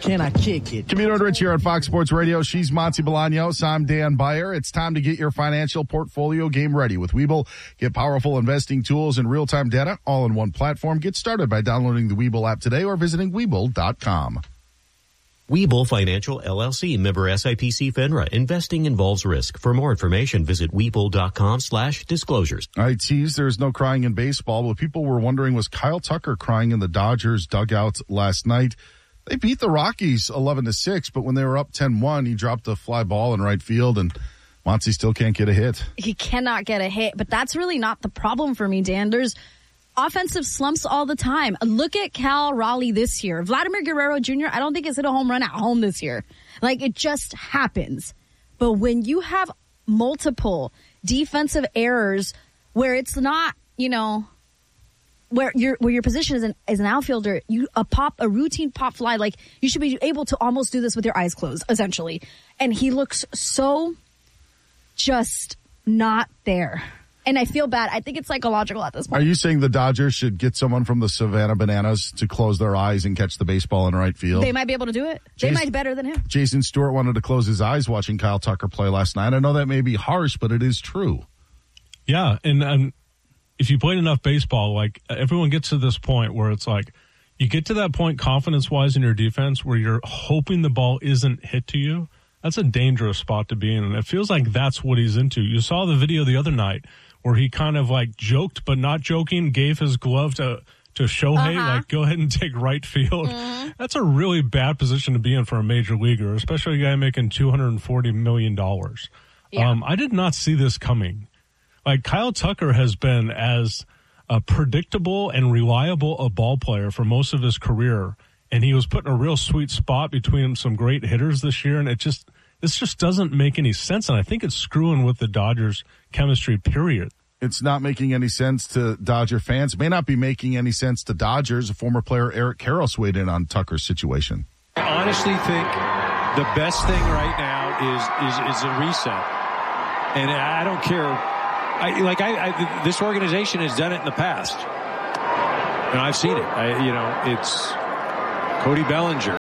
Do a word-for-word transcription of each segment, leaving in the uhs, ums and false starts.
Can I kick it? Camino and Rich here on Fox Sports Radio. She's Monty Bolaños. I'm Dan Beyer. It's time to get your financial portfolio game ready with Webull. Get powerful investing tools and real-time data all in one platform. Get started by downloading the Webull app today or visiting Webull dot com. Webull Financial, L L C, member S I P C FINRA. Investing involves risk. For more information, visit Webull dot com slash disclosures. I teased there's no crying in baseball, but people were wondering, was Kyle Tucker crying in the Dodgers dugout last night? They beat the Rockies eleven to six, but when they were up ten one, he dropped a fly ball in right field, and Monty still can't get a hit. He cannot get a hit, but that's really not the problem for me, Dan. There's offensive slumps all the time. Look at Cal Raleigh this year. Vladimir Guerrero Junior, I don't think has hit a home run at home this year. Like, it just happens. But when you have multiple defensive errors where it's not, you know, where your where your position is an, as an outfielder, you a pop, a routine pop fly, like, you should be able to almost do this with your eyes closed, essentially. And he looks so just not there. And I feel bad. I think it's psychological at this point. Are you saying the Dodgers should get someone from the Savannah Bananas to close their eyes and catch the baseball in right field? They might be able to do it. Jason, they might be better than him. Jason Stewart wanted to close his eyes watching Kyle Tucker play last night. I know that may be harsh, but it is true. Yeah, and, and if you played enough baseball, like, everyone gets to this point where it's like, you get to that point confidence-wise in your defense where you're hoping the ball isn't hit to you. That's a dangerous spot to be in, and it feels like that's what he's into. You saw the video the other night where he kind of like joked but not joking, gave his glove to, to Shohei, uh-huh. like, go ahead and take right field. Mm-hmm. That's a really bad position to be in for a major leaguer, especially a guy making two hundred forty million dollars. Yeah. Um, I did not see this coming. Like, Kyle Tucker has been as a predictable and reliable a ball player for most of his career, and he was put in a real sweet spot between some great hitters this year, and it just this just doesn't make any sense, and I think it's screwing with the Dodgers' chemistry, period. It's not making any sense to Dodger fans. It may not be making any sense to Dodgers. A former player, Eric Karros, weighed in on Tucker's situation. I honestly think the best thing right now is is, is a reset. And I don't care. I, like I, I, this organization has done it in the past. And I've seen it. I, you know, it's Cody Bellinger,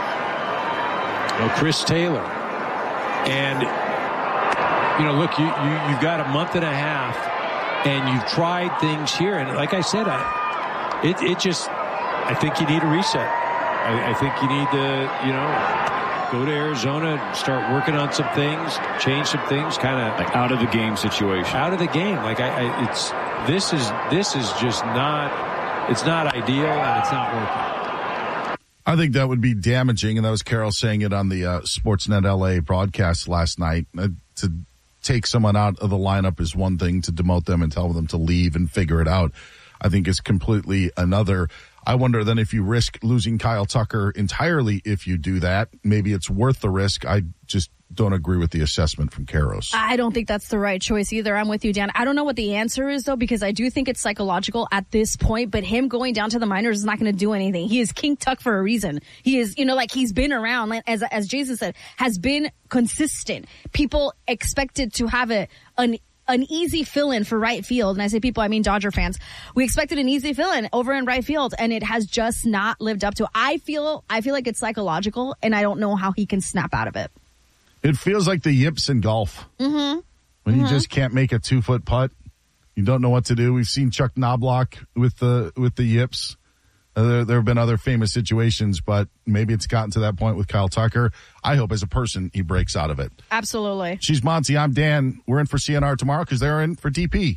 you know, Chris Taylor. And, you know, look, you, you, you've got a month and a half, and you've tried things here. And like I said, I, it, it just, I think you need a reset. I, I think you need to, you know, go to Arizona and start working on some things, change some things, kind of like out of the game situation. Out of the game. Like I, I it's, this is, this is just not, it's not ideal, and it's not working. I think that would be damaging, and that was Carol saying it on the uh, Sportsnet L A broadcast last night. Uh, to take someone out of the lineup is one thing. To demote them and tell them to leave and figure it out, I think is completely another. I wonder then if you risk losing Kyle Tucker entirely if you do that. Maybe it's worth the risk. I just don't agree with the assessment from Karros. I don't think that's the right choice either. I'm with you, Dan. I don't know what the answer is, though, because I do think it's psychological at this point, but him going down to the minors is not going to do anything. He is King Tuck for a reason. He is, you know, like he's been around, like, as as Jason said, has been consistent. People expected to have a an an easy fill-in for right field. And I say people, I mean Dodger fans. We expected an easy fill-in over in right field, and it has just not lived up to it. I feel, I feel like it's psychological, and I don't know how he can snap out of it. It feels like the yips in golf. Mm-hmm. When mm-hmm. you just can't make a two-foot putt. You don't know what to do. We've seen Chuck Knobloch with the with the yips. Uh, there, there have been other famous situations, but maybe it's gotten to that point with Kyle Tucker. I hope as a person he breaks out of it. Absolutely. She's Monty. I'm Dan. We're in for C N R tomorrow because they're in for D P.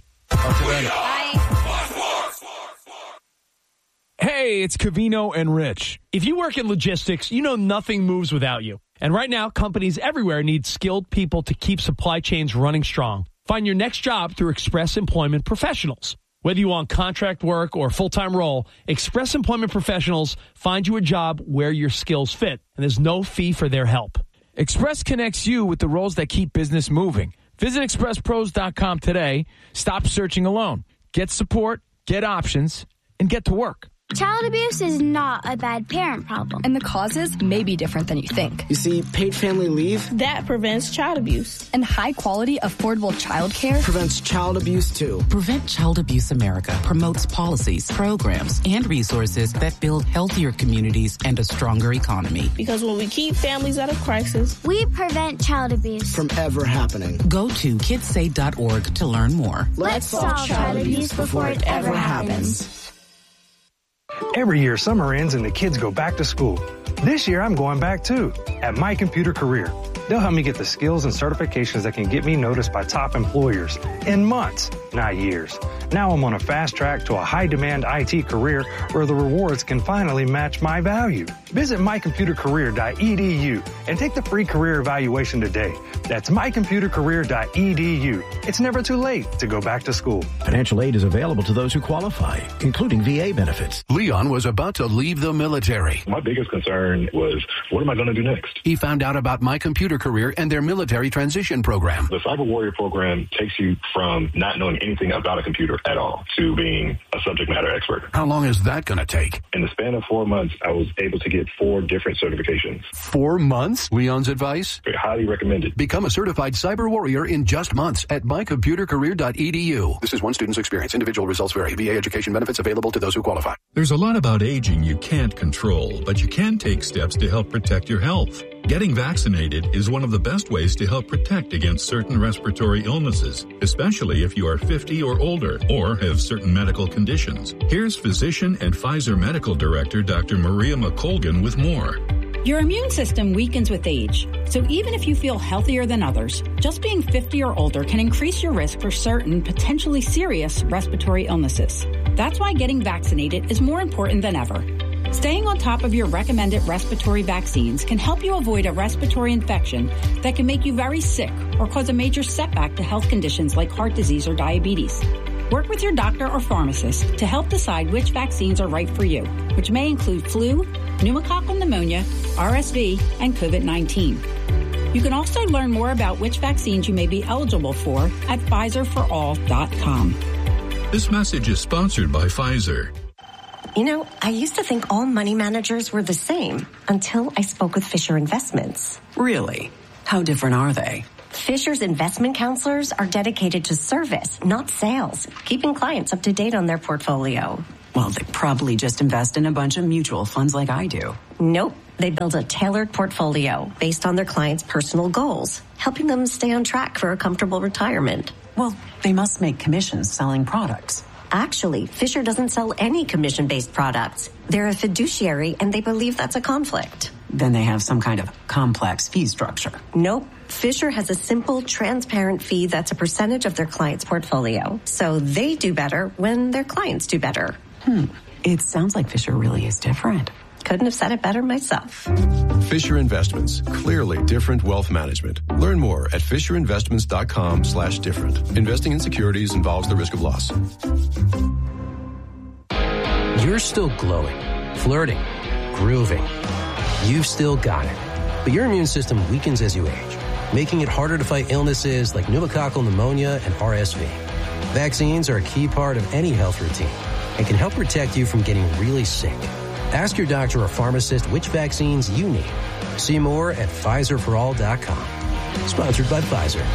Hey, it's Covino and Rich. If you work in logistics, you know nothing moves without you. And right now, companies everywhere need skilled people to keep supply chains running strong. Find your next job through Express Employment Professionals. Whether you want contract work or full-time role, Express Employment Professionals find you a job where your skills fit, and there's no fee for their help. Express connects you with the roles that keep business moving. Visit express pros dot com today. Stop searching alone. Get support, get options, and get to work. Child abuse is not a bad parent problem. And the causes may be different than you think. You see, paid family leave, that prevents child abuse. And high-quality, affordable childcare prevents child abuse, too. Prevent Child Abuse America promotes policies, programs, and resources that build healthier communities and a stronger economy. Because when we keep families out of crisis, we prevent child abuse from ever happening. Go to kids say dot org to learn more. Let's solve child abuse before it ever happens. Every year, summer ends and the kids go back to school. This year, I'm going back too, at My Computer Career. They'll help me get the skills and certifications that can get me noticed by top employers in months, not years. Now I'm on a fast track to a high-demand I T career where the rewards can finally match my value. Visit my computer career dot e d u and take the free career evaluation today. That's my computer career dot e d u. It's never too late to go back to school. Financial aid is available to those who qualify, including V A benefits. Leon was about to leave the military. My biggest concern was, what am I going to do next? He found out about My Computer Career and their military transition program. The Cyber Warrior program takes you from not knowing anything about a computer at all to being a subject matter expert. How long is that going to take? In the span of four months, I was able to get four different certifications. Four months? Leon's advice? Highly recommended. Become a certified cyber warrior in just months at my computer career dot e d u. This is one student's experience. Individual results vary. V A education benefits available to those who qualify. There's a lot about aging you can't control, but you can take steps to help protect your health. Getting vaccinated is one of the best ways to help protect against certain respiratory illnesses, especially if you are fifty or older or have certain medical conditions. Here's physician and Pfizer Medical Director Doctor Maria McColgan with more. Your immune system weakens with age, so even if you feel healthier than others, just being fifty or older can increase your risk for certain potentially serious respiratory illnesses. That's why getting vaccinated is more important than ever. Staying on top of your recommended respiratory vaccines can help you avoid a respiratory infection that can make you very sick or cause a major setback to health conditions like heart disease or diabetes. Work with your doctor or pharmacist to help decide which vaccines are right for you, which may include flu, pneumococcal pneumonia, R S V, and COVID nineteen. You can also learn more about which vaccines you may be eligible for at Pfizer for all dot com. This message is sponsored by Pfizer. You know, I used to think all money managers were the same until I spoke with Fisher Investments. Really? How different are they? Fisher's investment counselors are dedicated to service, not sales, keeping clients up to date on their portfolio. Well, they probably just invest in a bunch of mutual funds like I do. Nope. They build a tailored portfolio based on their clients' personal goals, helping them stay on track for a comfortable retirement. Well, they must make commissions selling products. Actually, Fisher doesn't sell any commission-based products. They're a fiduciary, and they believe that's a conflict. Then they have some kind of complex fee structure. Nope. Fisher has a simple, transparent fee that's a percentage of their client's portfolio. So they do better when their clients do better. Hmm. It sounds like Fisher really is different. Couldn't have said it better myself. Fisher Investments. Clearly different wealth management. Learn more at fisher investments dot com slash different. Investing in securities involves the risk of loss. You're still glowing, flirting, grooving. You've still got it. But your immune system weakens as you age, making it harder to fight illnesses like pneumococcal pneumonia and R S V. Vaccines are a key part of any health routine and can help protect you from getting really sick. Ask your doctor or pharmacist which vaccines you need. See more at Pfizer for all dot com. Sponsored by Pfizer.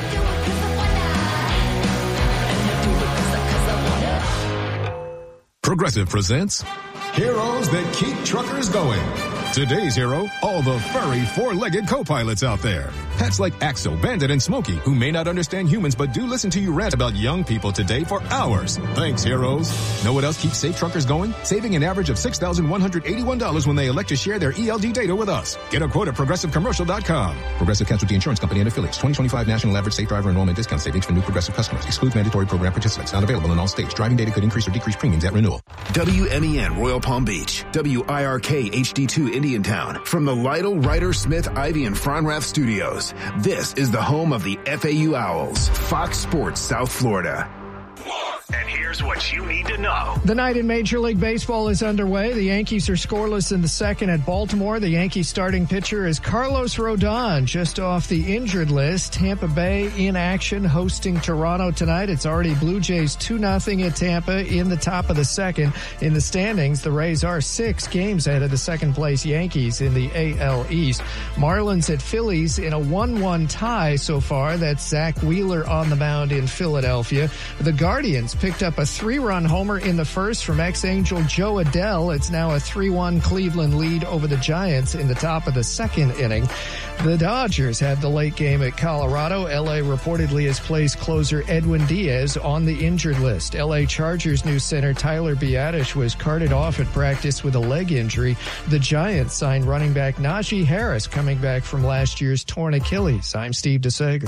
Progressive presents Heroes That Keep Truckers Going. Today's hero, all the furry four-legged co-pilots out there. Pets like Axel, Bandit, and Smokey, who may not understand humans but do listen to you rant about young people today for hours. Thanks, heroes. Know what else keeps safe truckers going? Saving an average of six thousand one hundred eighty-one dollars when they elect to share their E L D data with us. Get a quote at progressive commercial dot com. Progressive Casualty Insurance Company and affiliates. twenty twenty-five National Average Safe Driver Enrollment Discount Savings for new Progressive customers. Excludes mandatory program participants. Not available in all states. Driving data could increase or decrease premiums at renewal. W M E N Royal Palm Beach. W I R K H D two Indiantown. From the Lytle, Ryder, Smith, Ivy, and Fronrath studios. This is the home of the F A U Owls. Fox Sports South Florida. And here's what you need to know. The night in Major League Baseball is underway. The Yankees are scoreless in the second at Baltimore. The Yankees starting pitcher is Carlos Rodon, just off the injured list. Tampa Bay in action, hosting Toronto tonight. It's already Blue Jays two nothing at Tampa in the top of the second. In the standings, the Rays are six games ahead of the second-place Yankees in the A L East. Marlins at Phillies in a one one tie so far. That's Zach Wheeler on the mound in Philadelphia. The Guardians picked up a three-run homer in the first from ex-Angel Joe Adell. It's now a three one Cleveland lead over the Giants in the top of the second inning. The Dodgers had the late game at Colorado. L A reportedly has placed closer Edwin Diaz on the injured list. L A Chargers new center Tyler Biadasz was carted off at practice with a leg injury. The Giants signed running back Najee Harris, coming back from last year's torn Achilles. I'm Steve DeSager.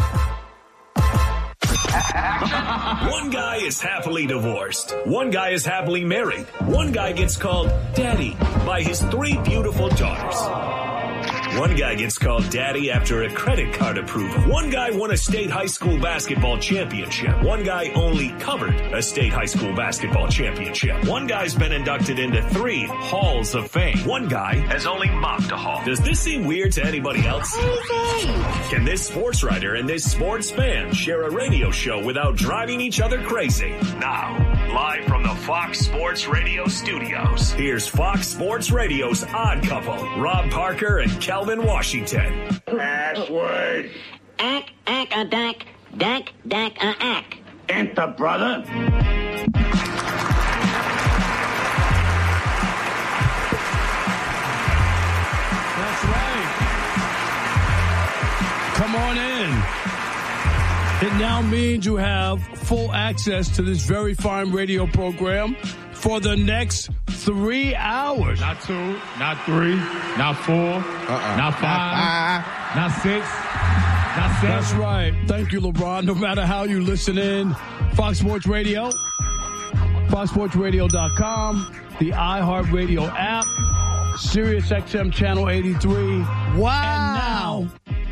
One guy is happily divorced. One guy is happily married. One guy gets called daddy by his three beautiful daughters. One guy gets called daddy after a credit card approval. One guy won a state high school basketball championship. One guy only covered a state high school basketball championship. One guy's been inducted into three halls of fame. One guy has only mopped a hall. Does this seem weird to anybody else? Can this sports writer and this sports fan share a radio show without driving each other crazy? Now, live from the Fox Sports Radio studios, here's Fox Sports Radio's odd couple, Rob Parker and Kelvin Washington. Password. Ack, ack, a dack, dack, dack, a ack. Enter, brother. That's right. Come on in. It now means you have full access to this very fine radio program for the next three hours. Not two, not three, not four, uh-uh. not five, uh-uh. not six, not seven. That's right. Thank you, LeBron. No matter how you listen in, Fox Sports Radio, fox sports radio dot com, the iHeartRadio app, Sirius X M Channel eighty-three. Wow. And now,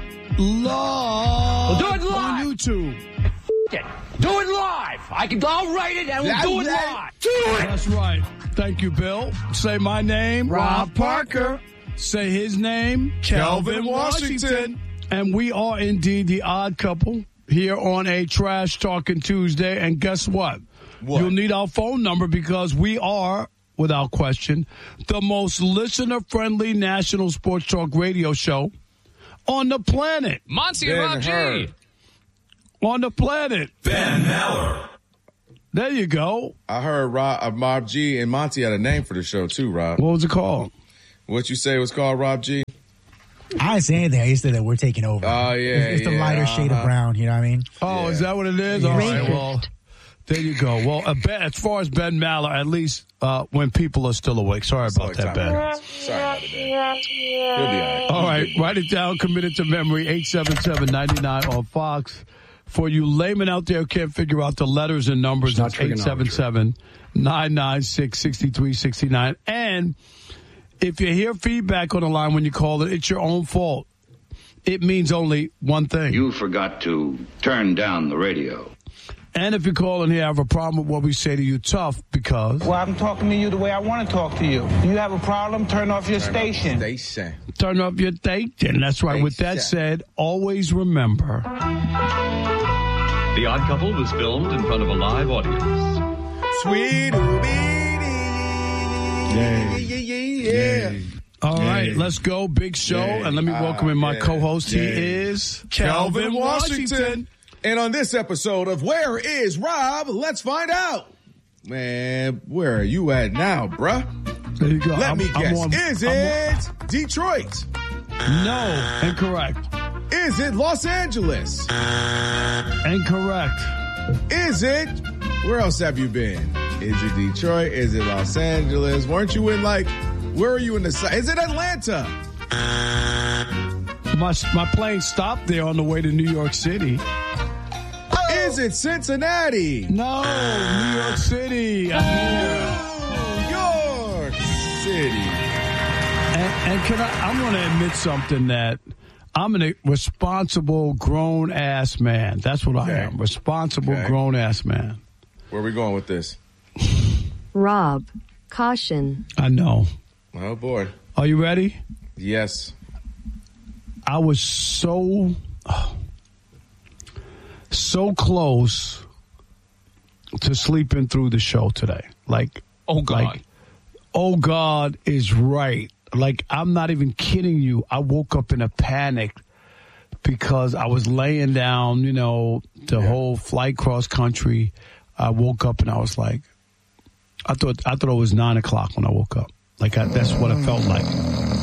live we'll do it live on YouTube. It. Do it live. I can. I'll write it and we'll That's do it that. live. Do it. That's right. Thank you, Bill. Say my name, Rob Parker. Say his name, Kelvin Washington. Washington. And we are indeed the odd couple here on a Trash Talking Tuesday. And guess what? What? You'll need our phone number because we are, without question, the most listener-friendly national sports talk radio show on the planet. Monty and Rob G. On the planet. Ben Maller. There you go. I heard Rob, uh, Rob G and Monty had a name for the show too, Rob. What was it called? What you say it was called, Rob G? I didn't say anything. I just said that we're taking over. Oh, yeah, It's, it's yeah, the lighter uh-huh. shade of brown, you know what I mean? Oh, Yeah. is that what it is? Yeah. All right, well, there you go. Well, uh, ben, as far as Ben Maller, at least uh, when people are still awake. Sorry about that, Ben. Sorry about it, Ben. He'll be all right. All right, write it down, commit it to memory, eight seven seven, nine nine on Fox. For you laymen out there who can't figure out the letters and numbers, it's eight seven seven, nine nine six, six three six nine. And if you hear feedback on the line when you call it, it's your own fault. It means only one thing. You forgot to turn down the radio. And if you call in here, I have a problem with what we say to you, tough, because... Well, I'm talking to you the way I want to talk to you. You have a problem, turn off your Turn station. Off station. Turn off your station. That's right. Station. With that said, always remember... The Odd Couple was filmed in front of a live audience. Sweet Yeah. yeah, yeah, yeah. All yeah. right, let's go. Big show. Yeah. And let me welcome in my yeah. co-host. Yeah. He is Kelvin Washington. Washington. And on this episode of Where is Rob? Let's find out. Man, where are you at now, bruh? There you go. Let I'm, me guess. on, is I'm it on. Detroit? No, incorrect. Is it Los Angeles? Incorrect. Is it? Where else have you been? Is it Detroit? Is it Los Angeles? Weren't you in like, where are you in the side? Is it Atlanta? My, my plane stopped there on the way to New York City. Is it Cincinnati? No, New York City. New York City. And, and can I, I'm going to admit something that I'm a responsible grown-ass man. That's what okay. I am. Responsible okay. grown-ass man. Where are we going with this? Rob, caution. I know. Oh, boy. Are you ready? Yes. I was so, so close to sleeping through the show today. Like, oh, God. Like, oh, God is right. Like, I'm not even kidding you. I woke up in a panic because I was laying down, you know, the yeah. whole flight cross country. I woke up and I was like, I thought I thought it was nine o'clock when I woke up. Like, I, that's what it felt like.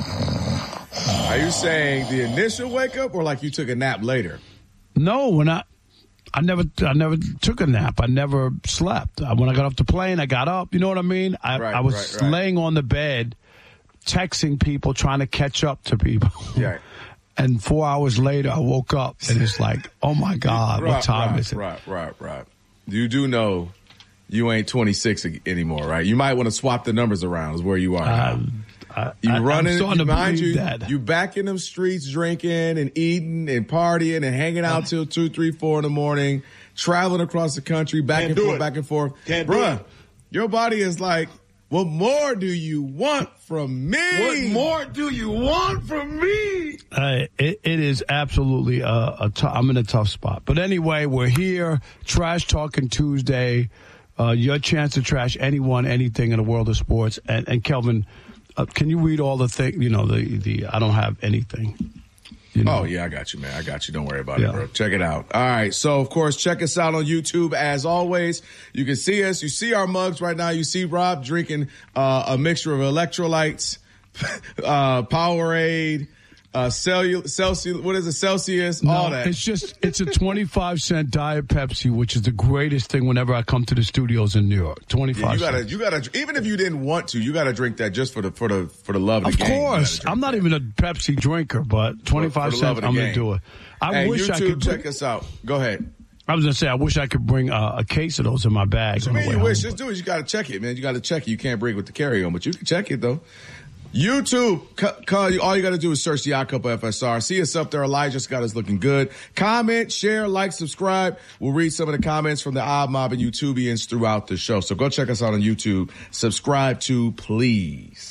Are you saying the initial wake up or like you took a nap later? No, when I, I never, I never took a nap. I never slept. When I got off the plane, I got up. You know what I mean? I, right, I was right, right. laying on the bed, texting people, trying to catch up to people. Yeah. And four hours later, I woke up and it's like, oh my God, right, what time right, is it? Right, right, right. You do know you ain't twenty-six anymore, right? You might want to swap the numbers around. Is where you are. Um, I, you I, running, I'm starting you to mind believe you, that. you back in them streets drinking and eating and partying and hanging out till two, three, four in the morning, traveling across the country, back Can't and do forth, it. back and forth. Can't do Bruh, it. your body is like, what more do you want from me? What more do you want from me? Uh, it, it is absolutely a, a t- I'm in a tough spot. But anyway, we're here. Trash Talking Tuesday. Uh, your chance to trash anyone, anything in the world of sports. And, and Kelvin, uh, can you read all the thing? You know, the the I don't have anything. You know? Oh, yeah, I got you, man. I got you. Don't worry about Yeah. it, bro. Check it out. All right. So, of course, check us out on YouTube. As always, you can see us. You see our mugs right now. You see Rob drinking uh, a mixture of electrolytes, uh, Powerade, uh, Celsius, Celsius, what is it? Celsius, No, all that. It's just, it's a twenty-five cent Diet Pepsi, which is the greatest thing whenever I come to the studios in New York. Yeah, twenty-five you gotta, cents. you gotta, even if you didn't want to, you gotta drink that just for the, for the, for the love of, Of the game. You course. gotta drink I'm not that. even a Pepsi drinker, but twenty-five For the love cents, of the I'm game. going to do it. I Hey, wish YouTube, I could. check us out. Go ahead. I was going to say, I wish I could bring uh, a case of those in my bag. So, on the man, way you wish. home. Just do it. You got to check it, man. You got to check it. You can't bring it with the carry on, but you can check it, though. YouTube, c- c- all you got to do is search the Odd Couple F S R. See us up there. Elijah's got us looking good. Comment, share, like, subscribe. We'll read some of the comments from the Odd Mob and YouTubians throughout the show. So go check us out on YouTube. Subscribe to, please.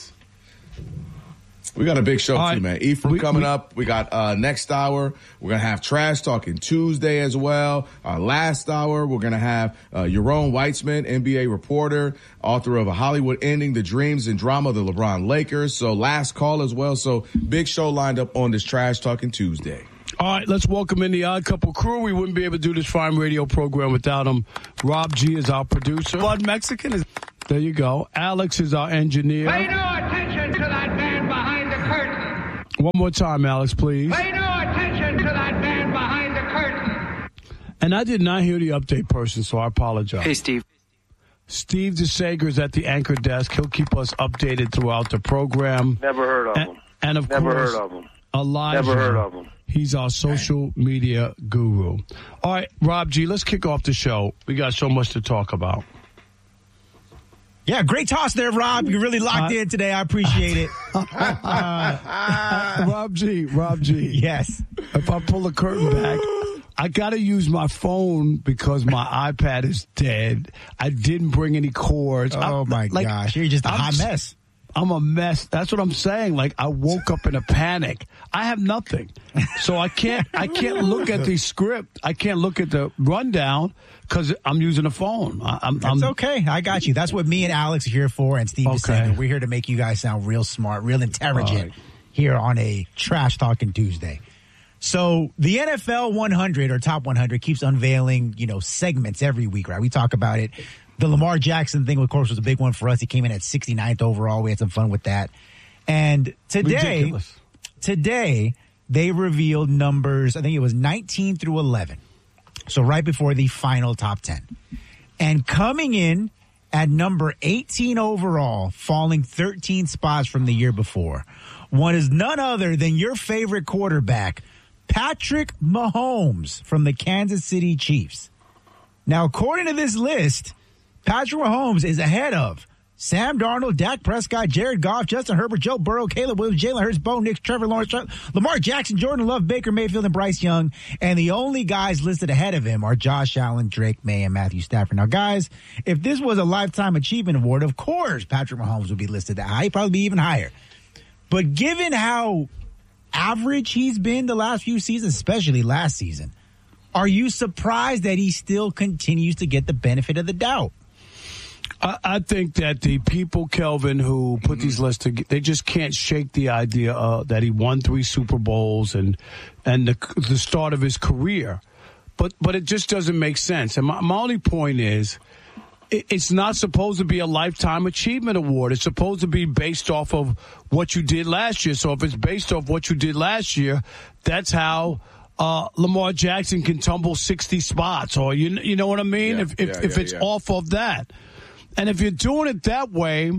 We got a big show, All too, right. man. Ephraim We- coming we- up. We got uh next hour. We're going to have Trash Talking Tuesday as well. Our last hour, we're going to have uh Yaron Weitzman, N B A reporter, author of A Hollywood Ending, The Dreams and Drama of the LeBron Lakers. So last call as well. So big show lined up on this Trash Talking Tuesday. All right, let's welcome in the Odd Couple crew. We wouldn't be able to do this fine radio program without him. Rob G is our producer. Blood Mexican is there. You go. Alex is our engineer. Pay no attention to that man behind the curtain. One more time, Alex, please. Pay no attention to that man behind the curtain. And I did not hear the update person, so I apologize. Hey, Steve. Steve DeSager is at the anchor desk. He'll keep us updated throughout the program. Never heard of And, him. and of Never course, heard of him. Elijah. Never heard of him. He's our social media guru. All right, Rob G, let's kick off the show. We got so much to talk about. Yeah, great toss there, Rob. You're really locked Uh, in today. I appreciate it. Rob G, Rob G. Yes. If I pull the curtain back, I got to use my phone because my iPad is dead. I didn't bring any cords. Oh, I'm, my like, gosh. You're just a I'm hot s- mess. I'm a mess. That's what I'm saying. Like, I woke up in a panic. I have nothing. So I can't I can't look at the script. I can't look at the rundown because I'm using a phone. I, I'm, That's I'm, okay. I got you. That's what me and Alex are here for, and Steve is Okay. saying we're here to make you guys sound real smart, real intelligent All right. here on a Trash Talking Tuesday. So the N F L one hundred or Top one hundred keeps unveiling, you know, segments every week, right? We talk about it. The Lamar Jackson thing, of course, was a big one for us. He came in at sixty-ninth overall. We had some fun with that. And today, Ridiculous. today they revealed numbers, I think it was nineteen through eleven. So right before the final top ten. And coming in at number eighteen overall, falling thirteen spots from the year before, one is none other than your favorite quarterback, Patrick Mahomes from the Kansas City Chiefs. Now, according to this list, Patrick Mahomes is ahead of Sam Darnold, Dak Prescott, Jared Goff, Justin Herbert, Joe Burrow, Caleb Williams, Jalen Hurts, Bo Nix, Trevor Lawrence, Lamar Jackson, Jordan Love, Baker Mayfield, and Bryce Young. And the only guys listed ahead of him are Josh Allen, Drake May, and Matthew Stafford. Now, guys, if this was a Lifetime Achievement Award, of course Patrick Mahomes would be listed that high. He'd probably be even higher. But given how average he's been the last few seasons, especially last season, are you surprised that he still continues to get the benefit of the doubt? I, I think that the people, Kelvin, who put mm-hmm. these lists together, they just can't shake the idea uh, that he won three Super Bowls and and the, the start of his career. But but it just doesn't make sense. And my, my only point is, it, it's not supposed to be a Lifetime Achievement Award. It's supposed to be based off of what you did last year. So if it's based off what you did last year, that's how uh, Lamar Jackson can tumble sixty spots. Or, you, you know what I mean? Yeah, if if, yeah, if yeah, it's yeah. off of that. And if you're doing it that way,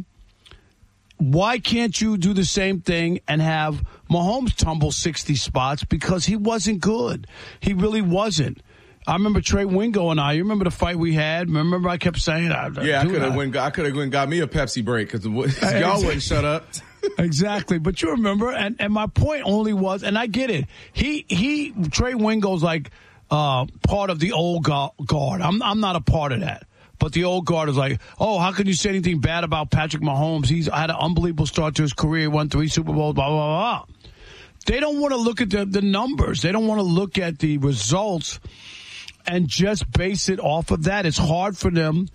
why can't you do the same thing and have Mahomes tumble sixty spots? Because he wasn't good. He really wasn't. I remember Trey Wingo and I. You remember the fight we had? Remember I kept saying, I, "Yeah, I could have went. I could have went got me a Pepsi break because y'all wouldn't shut up." Exactly, but you remember, and, and my point only was, and I get it. He he Trey Wingo's like uh, part of the old guard. I'm I'm not a part of that. But the old guard is like, oh, how can you say anything bad about Patrick Mahomes? He's had an unbelievable start to his career. He won three Super Bowls, blah, blah, blah. They don't want to look at the, the numbers. They don't want to look at the results and just base it off of that. It's hard for them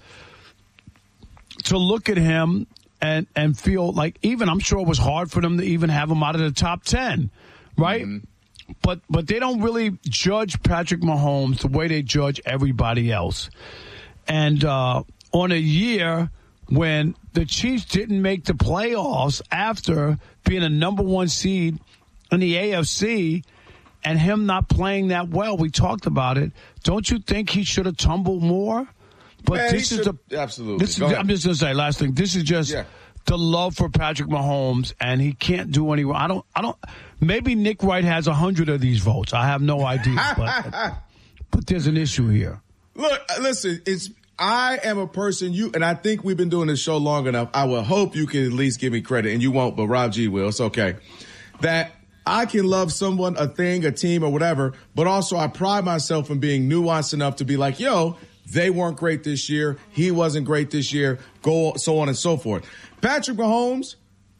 to look at him and, and feel like, even I'm sure it was hard for them to even have him out of the top ten, right? Mm-hmm. But but they don't really judge Patrick Mahomes the way they judge everybody else. And uh, on a year when the Chiefs didn't make the playoffs after being a number one seed in the A F C and him not playing that well, we talked about it. Don't you think he should have tumbled more? But Man, this is should, the absolutely. This is, I'm just going to say last thing. This is just yeah. the love for Patrick Mahomes, and he can't do any. I don't. I don't. Maybe Nick Wright has a hundred of these votes. I have no idea, but but there's an issue here. Look, listen, it's I am a person, you, and I think we've been doing this show long enough. I will hope you can at least give me credit, and you won't, but Rob G will. It's okay. That I can love someone, a thing, a team, or whatever, but also I pride myself in being nuanced enough to be like, yo, they weren't great this year. He wasn't great this year. Go so on and so forth. Patrick Mahomes,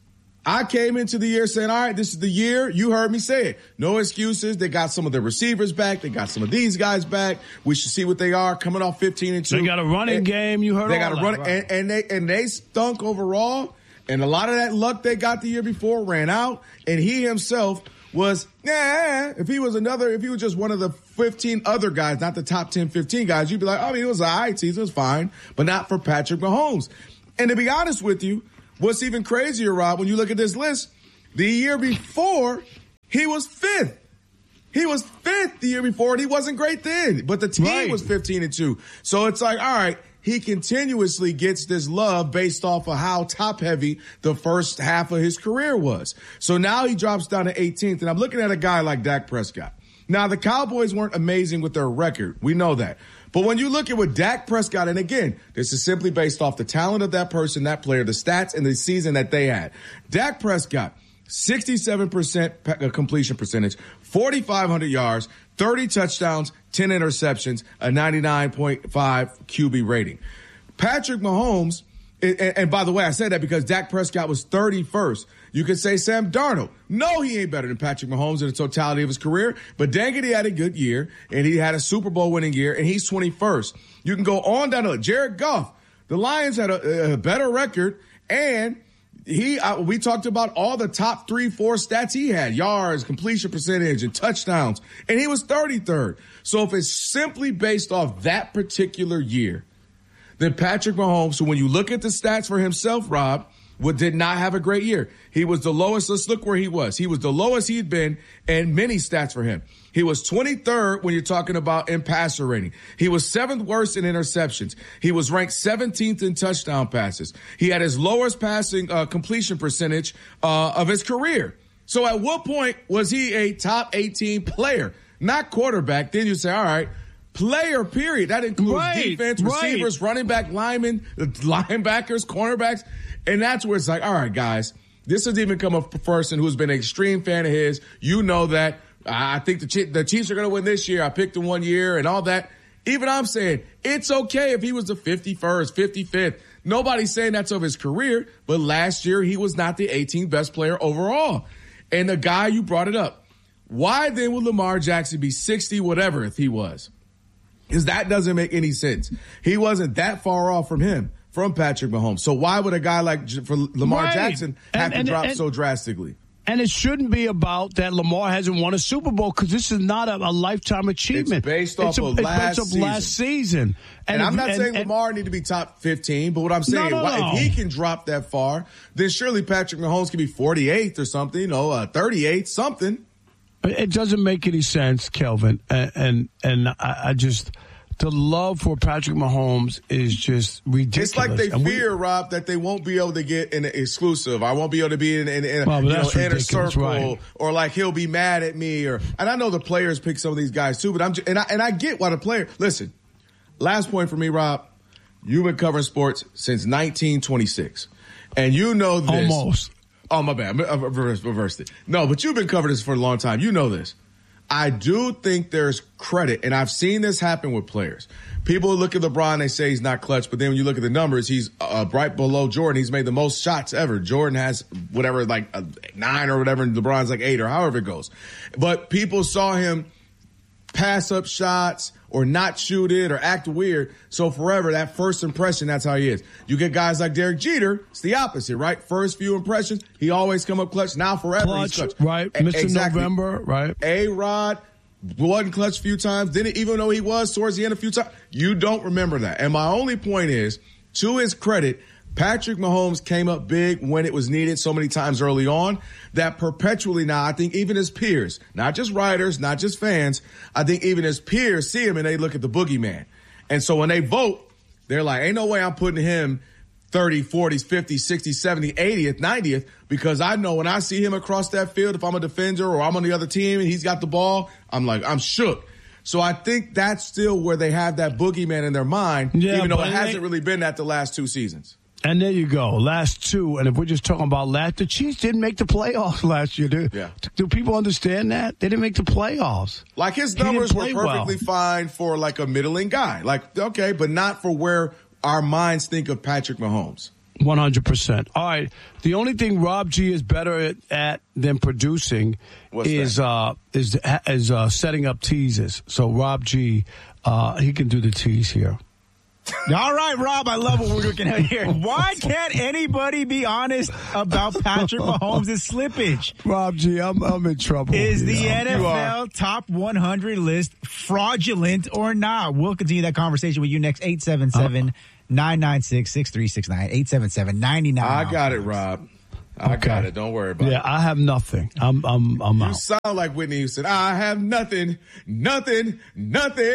I came into the year saying, all right, this is the year. You heard me say it. No excuses. They got some of their receivers back. They got some of these guys back. We should see what they are coming off fifteen and two. They got a running and, game. You heard they all got a that, running, right? and, and they and they stunk overall. And a lot of that luck they got the year before ran out. And he himself was, nah, if he was another, if he was just one of the fifteen other guys, not the top ten, fifteen guys, you'd be like, oh, he was all right. Season was fine, but not for Patrick Mahomes. And to be honest with you, what's even crazier, Rob, when you look at this list, the year before, he was fifth. He was fifth the year before, and he wasn't great then. But the team right. was fifteen and two. So it's like, all right, he continuously gets this love based off of how top-heavy the first half of his career was. So now he drops down to eighteenth, and I'm looking at a guy like Dak Prescott. Now, the Cowboys weren't amazing with their record. We know that. But when you look at what Dak Prescott, and again, this is simply based off the talent of that person, that player, the stats, and the season that they had. Dak Prescott, sixty-seven percent completion percentage, forty-five hundred yards, thirty touchdowns, ten interceptions, a ninety-nine point five Q B rating. Patrick Mahomes, and, and by the way, I said that because Dak Prescott was thirty-first. You could say Sam Darnold. No, he ain't better than Patrick Mahomes in the totality of his career, but dang it, he had a good year, and he had a Super Bowl winning year, and he's twenty-first. You can go on down to it. Jared Goff. The Lions had a, a better record, and He, uh, we talked about all the top three, four stats he had, yards, completion percentage, and touchdowns, and he was thirty-third. So if it's simply based off that particular year, then Patrick Mahomes, so when you look at the stats for himself, Rob, would did not have a great year. He was the lowest. Let's look where he was. He was the lowest he'd been, and many stats for him. He was twenty-third when you're talking about in passer rating. He was seventh worst in interceptions. He was ranked seventeenth in touchdown passes. He had his lowest passing uh, completion percentage uh, of his career. So at what point was he a top eighteen player? Not quarterback. Then you say, all right, player, period. That includes right, defense, receivers, right. running back, linemen, linebackers, cornerbacks. And that's where it's like, all right, guys, this has even come a person who's been an extreme fan of his. You know that. I think the, Chiefs, the Chiefs are going to win this year. I picked them one year and all that. Even I'm saying it's okay if he was the fifty-first, fifty-fifth. Nobody's saying that's of his career, but last year he was not the eighteenth best player overall. And the guy, you brought it up. Why then would Lamar Jackson be sixty whatever if he was? Because that doesn't make any sense. He wasn't that far off from him, from Patrick Mahomes. So why would a guy like for Lamar right. Jackson have and, to and, drop and, so drastically? And it shouldn't be about that Lamar hasn't won a Super Bowl because this is not a, a lifetime achievement. It's based off it's a, of last it's based off last season. And, and I'm not and, saying and, Lamar need to be top fifteen, but what I'm saying, no, no, why, no. if he can drop that far, then surely Patrick Mahomes can be forty-eighth or something, you know, uh, thirty-eighth, something. It doesn't make any sense, Kelvin. And and, and I, I just... The love for Patrick Mahomes is just ridiculous. It's like they and fear, we, Rob, that they won't be able to get an exclusive. I won't be able to be in, in, in, well, you know, in a circle, right. or like he'll be mad at me. Or and I know the players pick some of these guys too, but I'm just, and I and I get why the player. Listen, last point for me, Rob. You've been covering sports since nineteen twenty-six, and you know this. Almost. Oh my bad, I reversed, reversed it. No, but you've been covering this for a long time. You know this. I do think there's credit, and I've seen this happen with players. People look at LeBron, they say he's not clutch, but then when you look at the numbers, he's uh, right below Jordan. He's made the most shots ever. Jordan has whatever, like uh, nine or whatever, and LeBron's like eight or however it goes. But people saw him pass up shots or not shoot it or act weird. So forever, that first impression, that's how he is. You get guys like Derek Jeter, it's the opposite, right? First few impressions, he always come up clutch. Now forever, clutch, he's clutch. Right, A- Mister Exactly. November, right? A-Rod wasn't clutch a few times. Didn't even know he was towards the end a few times. You don't remember that. And my only point is, to his credit, Patrick Mahomes came up big when it was needed so many times early on that perpetually now, I think even his peers, not just writers, not just fans, I think even his peers see him and they look at the boogeyman. And so when they vote, they're like, ain't no way I'm putting him thirty, forty, fifty, sixty, seventy, eightieth, ninetieth, because I know when I see him across that field, if I'm a defender or I'm on the other team and he's got the ball, I'm like, I'm shook. So I think that's still where they have that boogeyman in their mind, yeah, even though it it hasn't really been that the last two seasons. And there you go, last two. And if we're just talking about last, the Chiefs didn't make the playoffs last year. Do, yeah. do people understand that? They didn't make the playoffs. Like his He didn't numbers were play perfectly well. fine for like a middling guy. Like, okay, but not for where our minds think of Patrick Mahomes. one hundred percent. All right. The only thing Rob G is better at, at than producing What's is that? uh, is is uh, setting up teases. So Rob G, uh, he can do the tease here. All right, Rob, I love what we're looking at here. Why can't anybody be honest about Patrick Mahomes' slippage? Rob G, I'm, I'm in trouble. Is the Yeah. N F L top one hundred list fraudulent or not? We'll continue that conversation with you next. eight seven seven, nine nine six, six three six nine. eight seven seven, nine nine. I got it, Rob. I Okay. got it. Don't worry about Yeah, it. I have nothing. I'm I'm I'm You out. sound like Whitney Houston. I have nothing, nothing, nothing.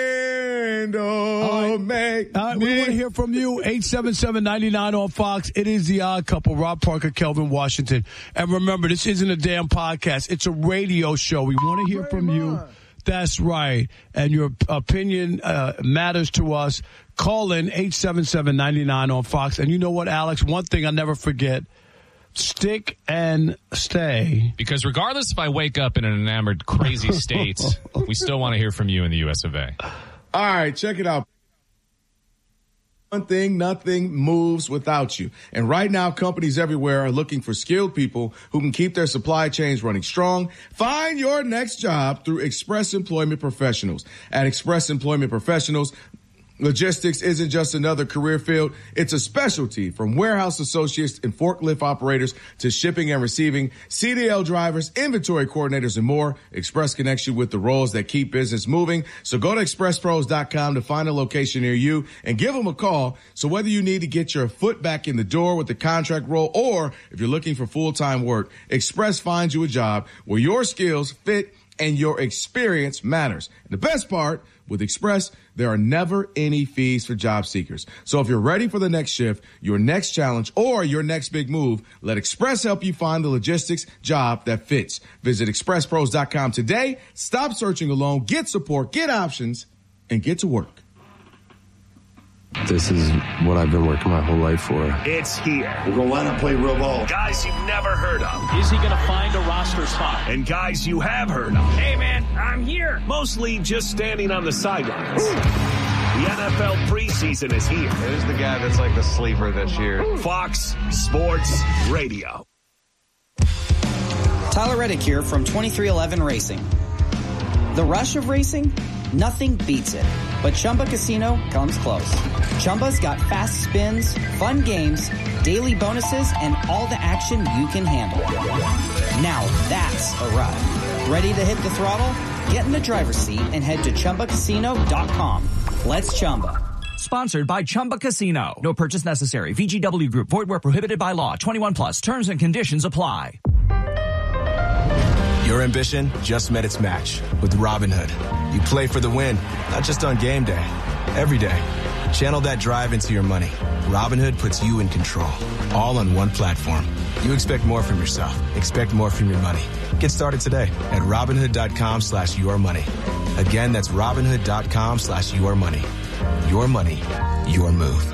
Don't make All right, we me. want to hear from you. eight seven seven, nine nine on Fox. It is The Odd Couple, Rob Parker, Kelvin Washington. And remember, this isn't a damn podcast. It's a radio show. We want to hear from you. That's right. And your opinion uh, matters to us. Call in eight seven seven, nine nine on Fox. And you know what, Alex? One thing I never forget. Stick and stay. Because regardless if I wake up in an enamored, crazy state, we still want to hear from you in the U S of A. All right, check it out. One thing, nothing moves without you. And right now, companies everywhere are looking for skilled people who can keep their supply chains running strong. Find your next job through Express Employment Professionals. At Express Employment Professionals, logistics isn't just another career field. It's a specialty, from warehouse associates and forklift operators to shipping and receiving, C D L drivers, inventory coordinators, and more. Express connects you with the roles that keep business moving. So go to express pros dot com to find a location near you and give them a call. So whether you need to get your foot back in the door with the contract role or if you're looking for full-time work, Express finds you a job where your skills fit and your experience matters. And the best part, with Express, there are never any fees for job seekers. So if you're ready for the next shift, your next challenge, or your next big move, let Express help you find the logistics job that fits. Visit express pros dot com today. Stop searching alone. Get support. Get options. and get to work. This is what I've been working my whole life for. It's here. We're going to line up, play real ball. Guys you've never heard of. Is he going to find a roster spot? And guys you have heard of. Hey, man, I'm here. Mostly just standing on the sidelines. The N F L preseason is here. Who's the guy that's like the sleeper this year? Fox Sports Radio. Tyler Reddick here from twenty-three eleven Racing. The rush of racing? Nothing beats it. But Chumba Casino comes close. Chumba's got fast spins, fun games, daily bonuses, and all the action you can handle. Now that's a ride. Ready to hit the throttle? Get in the driver's seat and head to Chumba Casino dot com. Let's Chumba. Sponsored by Chumba Casino. No purchase necessary. V G W Group. Void where prohibited by law. twenty-one plus. Terms and conditions apply. Your ambition just met its match with Robinhood. You play for the win, not just on game day, every day. Channel that drive into your money. Robinhood puts you in control, all on one platform. You expect more from yourself. Expect more from your money. Get started today at Robinhood.com slash your money. Again, that's Robinhood.com slash your money. Your money, your move.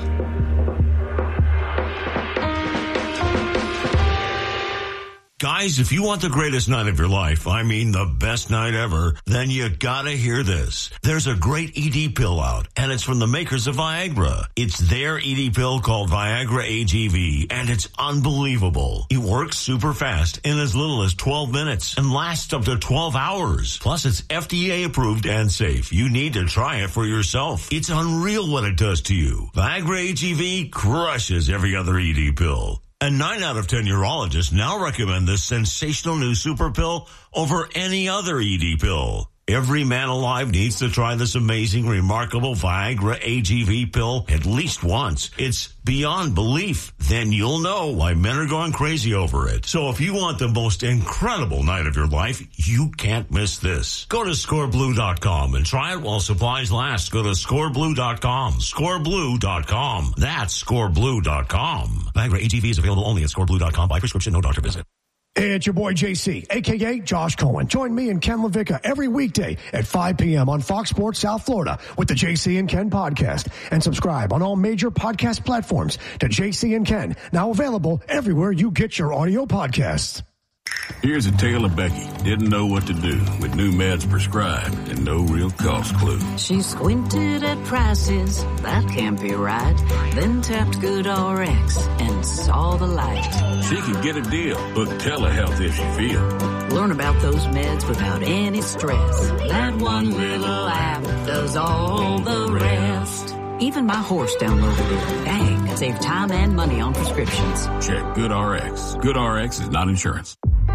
Guys, if you want the greatest night of your life, I mean the best night ever, then you gotta hear this. There's a great E D pill out, and it's from the makers of Viagra. It's their E D pill called Viagra A G V, and it's unbelievable. It works super fast in as little as twelve minutes and lasts up to twelve hours. Plus, it's F D A approved and safe. You need to try it for yourself. It's unreal what it does to you. Viagra A G V crushes every other E D pill. And nine out of ten urologists now recommend this sensational new super pill over any other E D pill. Every man alive needs to try this amazing, remarkable Viagra A G V pill at least once. It's beyond belief. Then you'll know why men are going crazy over it. So if you want the most incredible night of your life, you can't miss this. Go to score blue dot com and try it while supplies last. Go to score blue dot com. score blue dot com. That's score blue dot com. Viagra A G V is available only at score blue dot com by prescription, no doctor visit. Hey, it's your boy J C, a k a. Josh Cohen. Join me and Ken LaVicka every weekday at five p.m. on Fox Sports South Florida with the J C and Ken podcast. And subscribe on all major podcast platforms to J C and Ken, now available everywhere you get your audio podcasts. Here's a tale of Becky. Didn't know what to do with new meds prescribed and no real cost clue. She squinted at prices, that can't be right. Then tapped GoodRx and saw the light. She could get a deal, book telehealth if she feels. Learn about those meds without any stress. That one little app does all the rest. Even my horse downloaded it. Dang, save time and money on prescriptions. Check GoodRx. GoodRx is not insurance.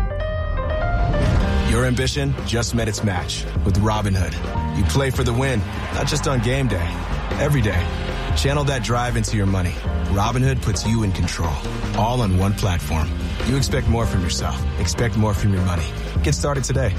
Your ambition just met its match with Robinhood. You play for the win, not just on game day, every day. Channel that drive into your money. Robinhood puts you in control, all on one platform. You expect more from yourself. Expect more from your money. Get started today